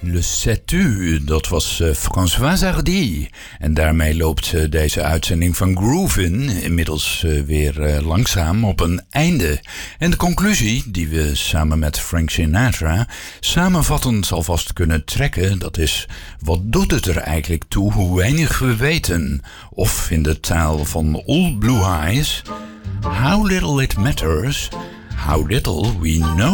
Le sais-tu, dat was François Hardy. En daarmee loopt deze uitzending van Groovin inmiddels weer langzaam op een einde. En de conclusie die we samen met Frank Sinatra samenvattend alvast kunnen trekken, dat is: wat doet het er eigenlijk toe hoe weinig we weten? Of in de taal van Old Blue Eyes: how little it matters, how little we know.